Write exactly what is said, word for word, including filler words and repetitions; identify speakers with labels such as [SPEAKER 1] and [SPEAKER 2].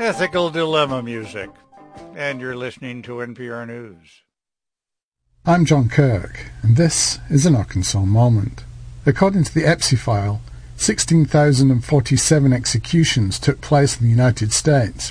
[SPEAKER 1] Ethical Dilemma music. And you're listening to N P R News.
[SPEAKER 2] I'm John Kirk, and this is an Arkansas Moment. According to the E P S I file, sixteen thousand forty-seven executions took place in the United States